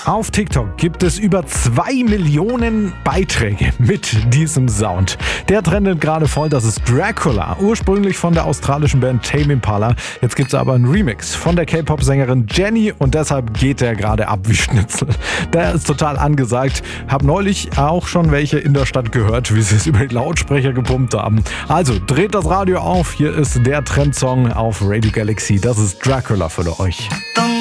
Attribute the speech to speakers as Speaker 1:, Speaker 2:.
Speaker 1: Auf TikTok gibt es über 2 Millionen Beiträge mit diesem Sound. Der trendet gerade voll, das ist Dracula, ursprünglich von der australischen Band Tame Impala. Jetzt gibt es aber einen Remix von der K-Pop-Sängerin Jennie und deshalb geht der gerade ab wie Schnitzel. Der ist total angesagt. Hab neulich auch schon welche in der Stadt gehört, wie sie es über die Lautsprecher gepumpt haben. Also dreht das Radio auf, hier ist der Trendsong auf Radio Galaxy. Das ist Dracula für euch.